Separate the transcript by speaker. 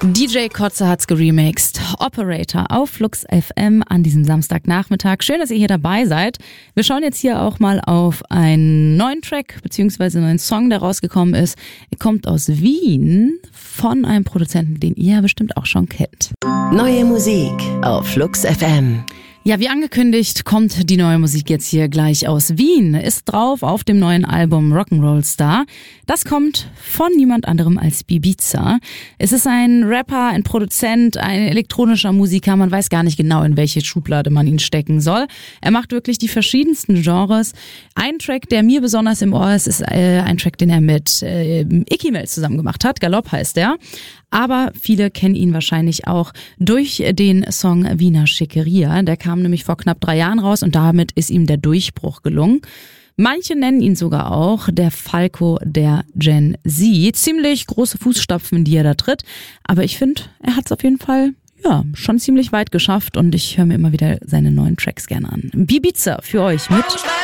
Speaker 1: DJ Kotze hat's geremixed. Operator auf Flux FM an diesem Samstagnachmittag. Schön, dass ihr hier dabei seid. Wir schauen jetzt hier auch mal auf einen neuen Track bzw. einen neuen Song, der rausgekommen ist. Er kommt aus Wien von einem Produzenten, den ihr ja bestimmt auch schon kennt.
Speaker 2: Neue Musik auf Flux FM.
Speaker 1: Ja, wie angekündigt, kommt die neue Musik jetzt hier gleich aus Wien. Ist drauf auf dem neuen Album Rock'n'Roll Star. Das kommt von niemand anderem als Bibiza. Es ist ein Rapper, ein Produzent, ein elektronischer Musiker. Man weiß gar nicht genau, in welche Schublade man ihn stecken soll. Er macht wirklich die verschiedensten Genres. Ein Track, der mir besonders im Ohr ist ein Track, den er mit Ikimel zusammen gemacht hat. Galopp heißt der. Aber viele kennen ihn wahrscheinlich auch durch den Song Wiener Schickeria. Der kam nämlich vor knapp 3 Jahren raus und damit ist ihm der Durchbruch gelungen. Manche nennen ihn sogar auch der Falco der Gen Z. Ziemlich große Fußstapfen, in die er da tritt. Aber ich finde, er hat es auf jeden Fall schon ziemlich weit geschafft und ich höre mir immer wieder seine neuen Tracks gerne an. Bibiza für euch mit